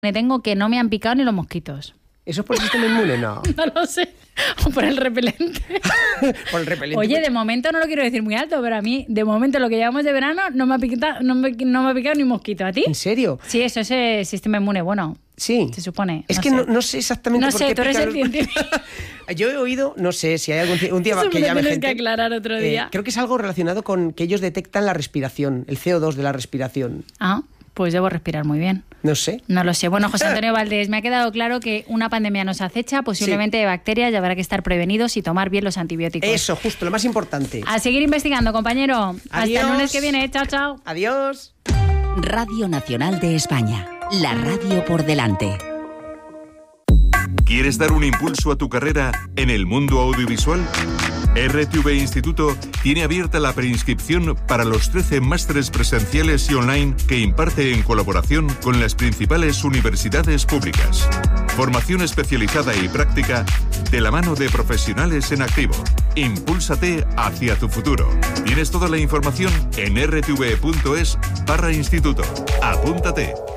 tengo que no me han picado ni los mosquitos. ¿Eso es por el sistema inmune? No. No lo sé. O por el repelente. Por el repelente. Oye, de momento no lo quiero decir muy alto, pero a mí, de momento, lo que llevamos de verano, no me ha picado, no me ha picado ni mosquito. ¿A ti? ¿En serio? Sí, eso es el sistema inmune. Bueno, sí. se supone. Es que no sé exactamente por qué. No sé, tú eres el pican científico. Yo he oído, no sé si hay un día Eso que me llame tienes gente. que aclarar otro día. Creo que es algo relacionado con que ellos detectan la respiración, el CO2 de la respiración. Ah, pues debo respirar muy bien. No sé. No lo sé. Bueno, José Antonio Valdés, me ha quedado claro que una pandemia nos acecha, posiblemente de bacterias, y habrá que estar prevenidos y tomar bien los antibióticos. Eso, justo, lo más importante. A seguir investigando, compañero. Adiós. Hasta el lunes que viene. Chao, chao. Adiós. Radio Nacional de España. La radio por delante. ¿Quieres dar un impulso a tu carrera en el mundo audiovisual? RTV Instituto tiene abierta la preinscripción para los 13 másteres presenciales y online que imparte en colaboración con las principales universidades públicas. Formación especializada y práctica de la mano de profesionales en activo. Impúlsate hacia tu futuro. Tienes toda la información en rtv.es/instituto. Apúntate.